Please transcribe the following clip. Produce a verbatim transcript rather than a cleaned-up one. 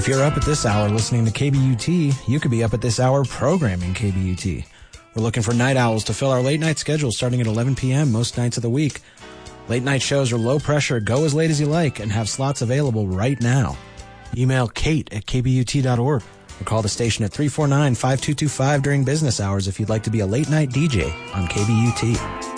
If you're up at this hour listening to K B U T, you could be up at this hour programming K B U T. We're looking for night owls to fill our late night schedule starting at eleven p.m. most nights of the week. Late night shows are low pressure, go as late as you like, and have slots available right now. Email Kate at k b u t dot org or call the station at three four nine, five two two five during business hours if you'd like to be a late night D J on K B U T.